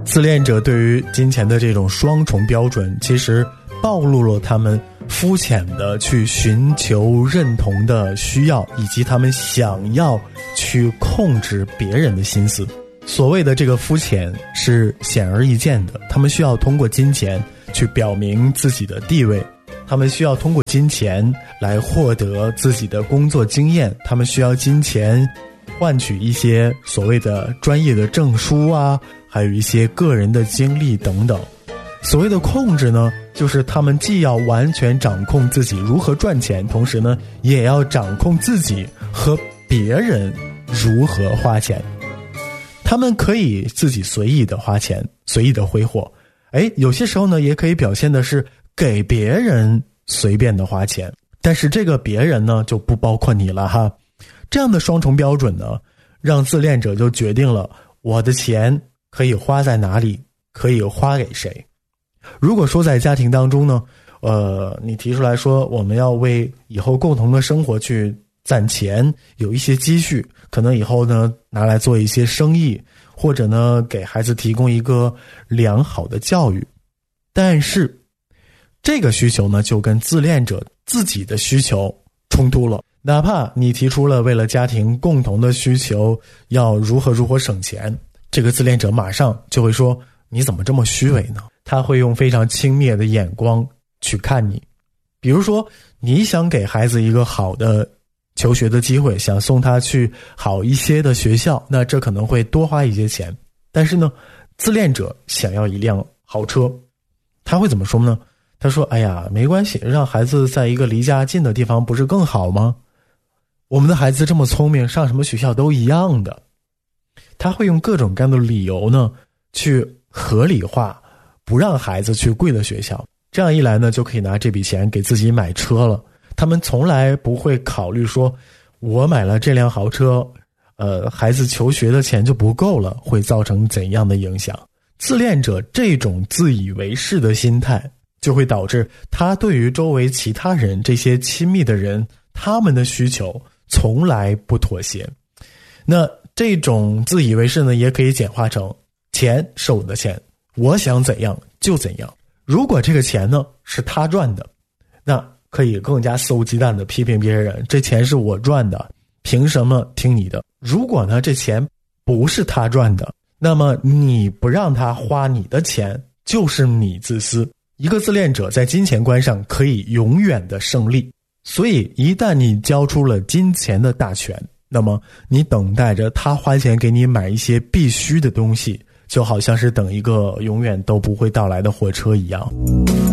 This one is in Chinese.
自恋者对于金钱的这种双重标准，其实暴露了他们肤浅的去寻求认同的需要，以及他们想要去控制别人的心思。所谓的这个肤浅是显而易见的，他们需要通过金钱去表明自己的地位，他们需要通过金钱来获得自己的工作经验，他们需要金钱换取一些所谓的专业的证书啊，还有一些个人的经历等等。所谓的控制呢，就是他们既要完全掌控自己如何赚钱，同时呢也要掌控自己和别人如何花钱。他们可以自己随意的花钱，随意的挥霍，有些时候呢也可以表现的是给别人随便的花钱，但是这个别人呢就不包括你了哈。这样的双重标准呢，让自恋者就决定了我的钱可以花在哪里，可以花给谁。如果说在家庭当中呢，你提出来说我们要为以后共同的生活去攒钱，有一些积蓄，可能以后呢拿来做一些生意，或者呢给孩子提供一个良好的教育。但是这个需求呢就跟自恋者自己的需求冲突了。哪怕你提出了为了家庭共同的需求要如何省钱，这个自恋者马上就会说你怎么这么虚伪呢？他会用非常轻蔑的眼光去看你。比如说你想给孩子一个好的求学的机会，想送他去好一些的学校，那这可能会多花一些钱。但是呢，自恋者想要一辆豪车，他会怎么说呢？他说哎呀没关系，让孩子在一个离家近的地方不是更好吗？我们的孩子这么聪明，上什么学校都一样的。他会用各种各样的理由呢去合理化不让孩子去贵的学校，这样一来呢就可以拿这笔钱给自己买车了。他们从来不会考虑说我买了这辆豪车孩子求学的钱就不够了，会造成怎样的影响。自恋者这种自以为是的心态就会导致他对于周围其他人这些亲密的人，他们的需求从来不妥协。那这种自以为是呢也可以简化成钱是我的钱，我想怎样就怎样。如果这个钱呢是他赚的，那可以更加肆无忌惮的批评别人，这钱是我赚的，凭什么听你的？如果呢这钱不是他赚的，那么你不让他花你的钱就是你自私。一个自恋者在金钱观上可以永远的胜利，所以一旦你交出了金钱的大权，那么你等待着他花钱给你买一些必须的东西，就好像是等一个永远都不会到来的火车一样。